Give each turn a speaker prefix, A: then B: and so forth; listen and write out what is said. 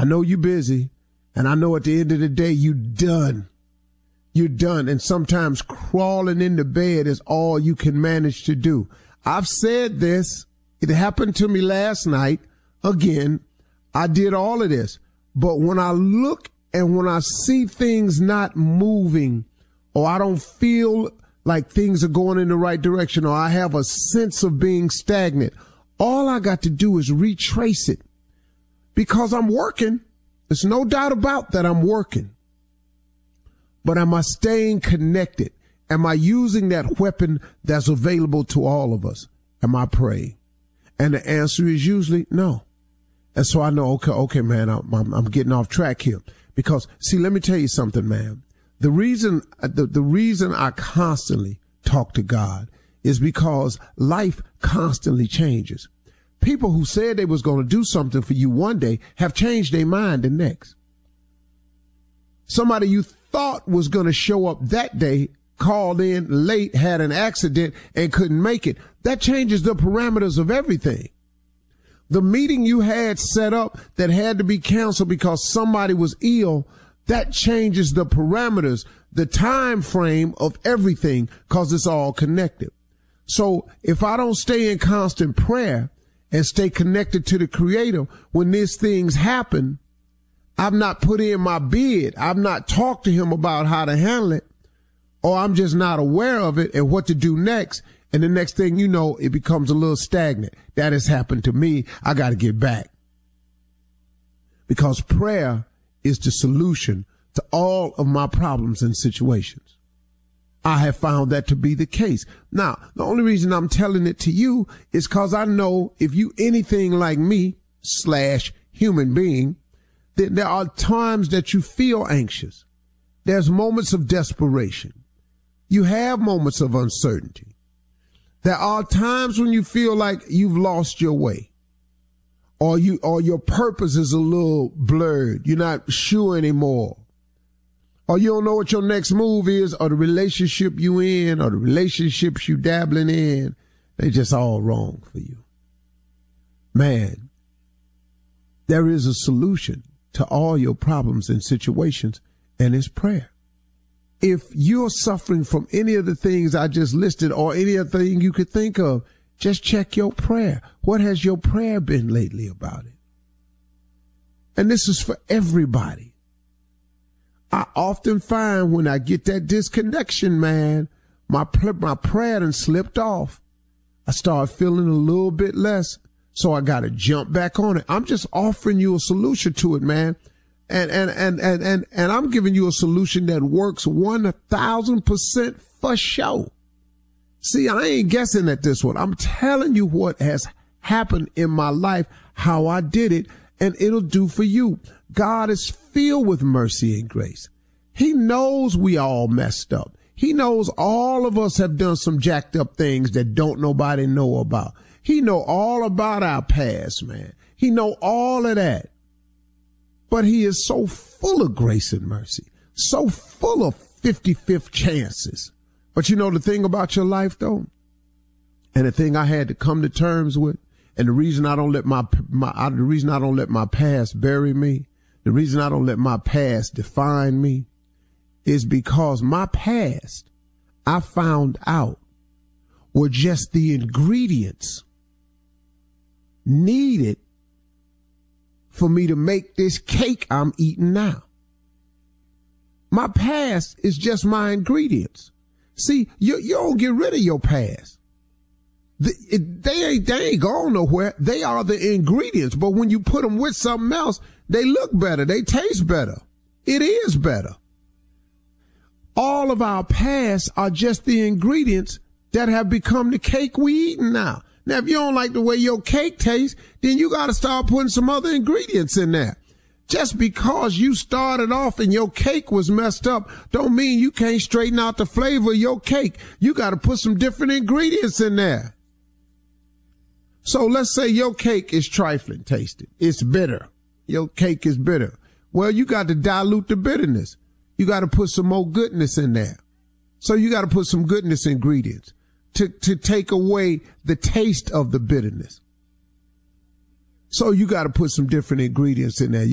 A: I know you're busy, and I know at the end of the day, you're done. You're done. And sometimes crawling into bed is all you can manage to do. I've said this. It happened to me last night. Again, I did all of this. But when I look and when I see things not moving, or I don't feel like things are going in the right direction, or I have a sense of being stagnant, all I got to do is retrace it. Because I'm working. There's no doubt about that I'm working. But am I staying connected? Am I using that weapon that's available to all of us? Am I praying? And the answer is usually no. And so I know, okay, man, I'm getting off track here. Because, see, let me tell you something, man. The reason I constantly talk to God is because life constantly changes. People who said they was going to do something for you one day have changed their mind the next. Somebody you thought was going to show up that day called in late, had an accident, and couldn't make it. That changes the parameters of everything. The meeting you had set up that had to be canceled because somebody was ill, that changes the parameters, the time frame of everything, because it's all connected. So if I don't stay in constant prayer and stay connected to the Creator, when these things happen, I've not put in my bid. I've not talked to him about how to handle it, or I'm just not aware of it and what to do next. And the next thing you know, it becomes a little stagnant. That has happened to me. I got to get back. Because prayer is the solution to all of my problems and situations. I have found that to be the case. Now, the only reason I'm telling it to you is because I know if you anything like me / human being, that there are times that you feel anxious. There's moments of desperation. You have moments of uncertainty. There are times when you feel like you've lost your way, or your purpose is a little blurred. You're not sure anymore, or you don't know what your next move is, or the relationship you in, or the relationships you dabbling in. They're just all wrong for you. Man, there is a solution to all your problems and situations, and it's prayer. If you're suffering from any of the things I just listed or any other thing you could think of, just check your prayer. What has your prayer been lately about it? And this is for everybody. I often find when I get that disconnection, man, my prayer done slipped off. I start feeling a little bit less, so I got to jump back on it. I'm just offering you a solution to it, man. And I'm giving you a solution that works 1,000% for sure. See, I ain't guessing at this one. I'm telling you what has happened in my life, how I did it, and it'll do for you. God is filled with mercy and grace. He knows we all messed up. He knows all of us have done some jacked up things that don't nobody know about. He know all about our past, man. He know all of that. But he is so full of grace and mercy, so full of 55th chances. But you know the thing about your life, though, and the thing I had to come to terms with, and the reason I don't let my past bury me, the reason I don't let my past define me, is because my past, I found out, were just the ingredients needed for me to make this cake I'm eating now. My past is just my ingredients. See, you don't get rid of your past. They ain't going nowhere. They are the ingredients. But when you put them with something else, they look better. They taste better. It is better. All of our past are just the ingredients that have become the cake we eating now. Now, if you don't like the way your cake tastes, then you got to start putting some other ingredients in there. Just because you started off and your cake was messed up don't mean you can't straighten out the flavor of your cake. You got to put some different ingredients in there. So let's say your cake is trifling tasted. It's bitter. Your cake is bitter. Well, you got to dilute the bitterness. You got to put some more goodness in there. So you got to put some goodness ingredients to take away the taste of the bitterness. So you got to put some different ingredients in there.